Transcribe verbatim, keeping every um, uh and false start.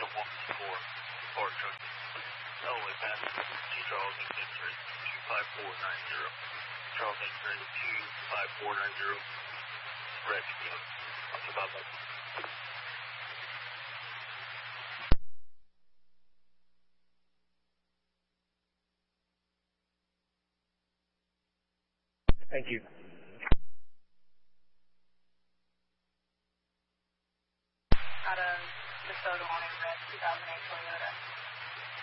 one four, Ford truck. Elway pass, two Charles X-ray, two five four nine zero. Charles X-ray, two five four nine zero. Red, up to Bob. Thank you.